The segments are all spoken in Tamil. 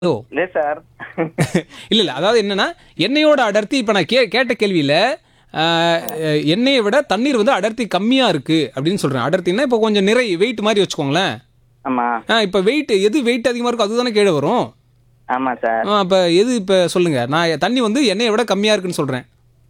ஓ! இல்ல சார். இல்ல. அதாவது என்னன்னா, எண்ணெயோட அடர்த்தி இப்ப நான் கேட்ட கேள்வியில, ஆ எண்ணெய விட தண்ணீர் வந்து அடர்த்தி கம்மியா இருக்கு அப்படின்னு சொல்றேன். அடர்த்தின்னா இப்போ கொஞ்சம் நிறை வெயிட் மாரி வச்சுக்கோங்களேன். ஆமா. இப்ப எது வெயிட் அதிகமா இருக்கோ அதுதானே கீழ வரும். ஆமா சார். அப்ப எது இப்ப சொல்லுங்க. நான் தண்ணி வந்து எண்ணெய விட கம்மியா இருக்குன்னு சொல்றேன்.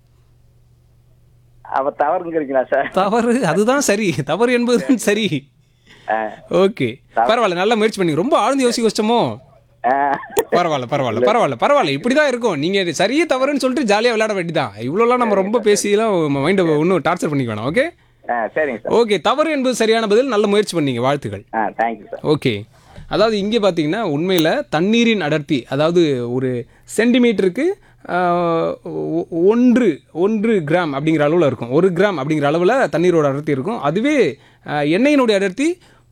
அவ தவறுங்கிறீங்களா சார்? தவறு அதுதான் சரி. தவறு என்பதுதான் சரி. ஆ, ஓகே. பரவால்ல. நல்லா முயற்சி பண்ணீங்க. ரொம்ப ஆழ்ந்து யோசிச்சோமோ? ஆ. பரவால்ல. இப்படிதான் இருக்கும். நீங்க சரியே தவறுன்னு சொல்லிட்டு ஜாலியா விளையாட வேண்டியதான். இவ்வளோலாம் நம்ம ரொம்ப பேசிலாம் மைண்ட இன்னும் டார்ச்சர் பண்ணிக்க வேணாம். ஓகே? சரிங்க சார். ஓகே. தவறு என்பது சரியான பதில். நல்ல முயற்சி பண்ணீங்க. வாழ்த்துக்கள். Thank you sir. ஓகே. அதாவது இங்கே பார்த்தீங்கன்னா, உண்மையில தண்ணீரின் அடர்த்தி, அதாவது ஒரு சென்டிமீட்டருக்கு 1 கிராம் அப்படிங்கிற அளவுல இருக்கும். 1 கிராம் அப்படிங்கிற அளவுல தண்ணீரோட அடர்த்தி இருக்கும். அதுவே எண்ணெயினுடைய அடர்த்தி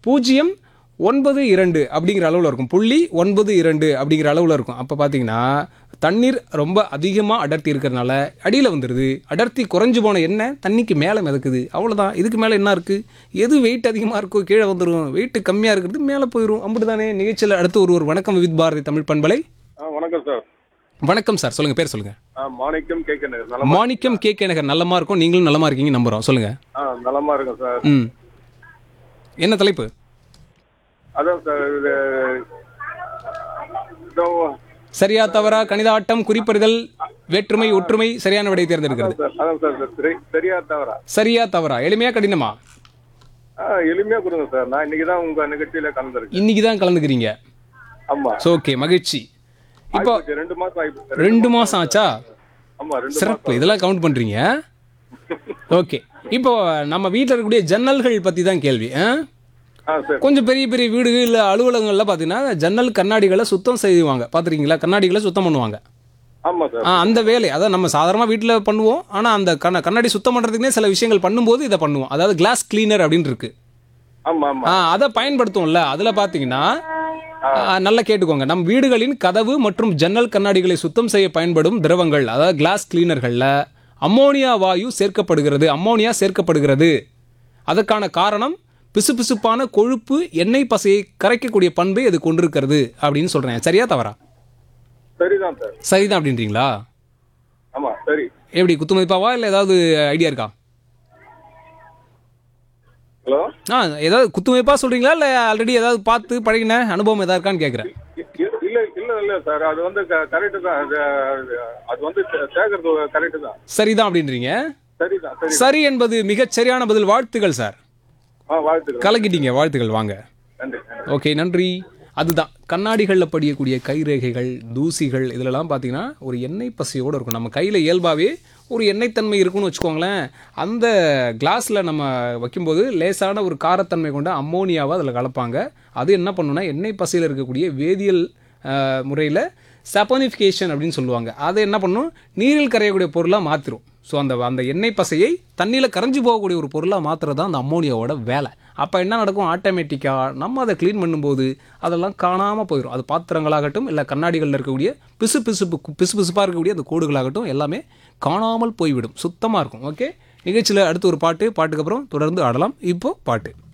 0.92 அப்படிங்கிற அளவுல இருக்கும். 0.92 அப்படிங்கிற அளவுல இருக்கும். அப்ப பார்த்தீங்கன்னா, தண்ணீர் ரொம்ப அதிகமா அடர்த்தி இருக்கிறதுனால அடியில வந்துருது. அடர்த்தி குறைஞ்சு போன எண்ணெய் தண்ணிக்கு மேல மிதக்குது. அவ்வளவுதான். இதுக்கு மேல என்ன இருக்கு? எது வெயிட் அதிகமா இருக்கோ கீழ வந்துரும். வெயிட் கம்மியா இருக்கிறது மேல போயிரும். அப்படிதானே? நிகழ்ச்சியில அடுத்து ஒரு வணக்கம் வித் பாரதி தமிழ் பண்பலை. வணக்கம் சார். வணக்கம் சார். சொல்லுங்க. பேர் சொல்லுங்க. மாணிக்கம் கேட்க நகர். மாணிக்கம் கேகே நகர். நல்லமா இருக்கும். நீங்களும் நலமா இருக்கீங்க நம்புறோம். சொல்லுங்க. நலமா இருக்கும் சார். என்ன தலைப்பு? அதான் சார் சரியா தவறா? கணித ஆட்டம், குறிப்பறிதல், வேற்றுமை, ஒற்றுமை, சரியான விடை தேர்ந்தெடுக்கிறது. அதான் சார் சரியா தவறா? சரியா தவறா? எளிமையா கடினமா? எளிமையா கொடுங்க சார். நான் இன்னைக்கு தான் உங்க நிகழ்ச்சியில கலந்துருக்கேன். இன்னைக்கு தான் கலந்துக்கிறீங்க. ஆமா. ஓகே. மகிழ்ச்சி. இப்போ 2 மாசம் ஆயிடுச்சு. 2 மாசம் ஆச்சா? ஆமா 2 சிறப்பு. இதெல்லாம் கவுண்ட் பண்றீங்க. ஓகே. இப்போ நம்ம வீட்டில் இருக்கக்கூடிய ஜன்னல்கள் பத்தி தான் கேள்வி. சார். கொஞ்சம் பெரிய பெரிய வீடுகள் இல்லை அலுவலகங்கள்ல பார்த்தீங்கன்னா ஜன்னல் கண்ணாடிகளை சுத்தம் செய்வாங்க. பார்த்துருக்கீங்களா? கண்ணாடிகளை சுத்தம் பண்ணுவாங்க. ஆமா சார். அந்த வேலை அதான் நம்ம சாதாரணமாக வீட்டில் பண்ணுவோம். ஆனால் அந்த கண்ணாடி சுத்தம் பண்ணுறதுக்குனே சில விஷயங்கள் பண்ணும்போது இதை பண்ணுவோம். அதாவது கிளாஸ் கிளீனர் அப்படின்னு இருக்கு. ஆமா ஆமா. அதை பயன்படுத்துவோம்ல. அதில் பார்த்தீங்கன்னா நல்லா கேட்டுக்கோங்க. நம் வீடுகளின் கதவு மற்றும் ஜன்னல் கண்ணாடிகளை சுத்தம் செய்ய பயன்படும் திரவங்கள், அதாவது கிளாஸ் கிளீனர்களில் அம்மோனியா சேர்க்கப்படுகிறது. அதற்கான காரணம் பிசுபிசுப்பான கொழுப்பு எண்ணெய் பசையை கரைக்கக்கூடிய பண்பை அது கொண்டிருக்கிறது அப்படின்னு சொல்றேன். சரியா தவறா? சரிதான் சார். சரிதான் அப்படின்றீங்களா? ஆமா சரி. எப்படி குத்துமதிப்பாவா இல்லை ஏதாவது ஐடியா இருக்கா? ஹலோ. ஏதாவது குத்துமதிப்பா சொல்றீங்களா இல்லை ஆல்ரெடி ஏதாவது பார்த்து பழகின அனுபவம் ஏதாவது இருக்கான்னு கேட்குறேன். இல்ல சார். அது வந்து கரெக்ட் தான். அது வந்து சேர்க்கறது கரெக்ட் தான். சரிதான் அப்படின்றீங்க. சரிதான். சரி என்பது மிகச் சரியான பதில். வாழ்த்துக்கள் சார். வாழ்த்துக்கள். கலக்கிட்டீங்க. வாழ்த்துக்கள். வாங்க. நன்றி. ஓகே. நன்றி. அதுதான் கண்ணாடிகளில் படியக்கூடிய கைரேகைகள், தூசிகள் இதிலெல்லாம் பார்த்தீங்கன்னா ஒரு எண்ணெய் பசையோடு இருக்கும். நம்ம கையில் இயல்பாகவே ஒரு எண்ணெய்த்தன்மை இருக்குன்னு வச்சுக்கோங்களேன். அந்த கிளாஸில் நம்ம வைக்கும்போது லேசான ஒரு காரத்தன்மை கொண்ட அம்மோனியாவை அதில் கலப்பாங்க. அது என்ன பண்ணுன்னா எண்ணெய் பசையில் இருக்கக்கூடிய வேதியியல் முறையில் சப்பனிஃபிகேஷன் அப்படின்னு சொல்லுவாங்க. அதை என்ன பண்ணும்? நீரில் கரையக்கூடிய பொருளாக மாற்றிடும். ஸோ அந்த எண்ணெய் பசையை தண்ணியில் கரைஞ்சி போகக்கூடிய ஒரு பொருளாக மாற்றுறது தான் அந்த அம்மோனியாவோட வேலை. அப்போ என்ன நடக்கும்? ஆட்டோமேட்டிக்காக நம்ம அதை க்ளீன் பண்ணும்போது அதெல்லாம் காணாமல் போயிடும். அது பாத்திரங்களாகட்டும் இல்லை கண்ணாடிகளில் இருக்கக்கூடிய பிசுபிசுப்பாக இருக்கக்கூடிய அந்த கோடுகளாகட்டும் எல்லாமே காணாமல் போய்விடும். சுத்தமாக இருக்கும். ஓகே. நிகழ்ச்சியில் அடுத்து ஒரு பாட்டுக்கு அப்புறம் தொடர்ந்து ஆடலாம். இப்போ பாட்டு.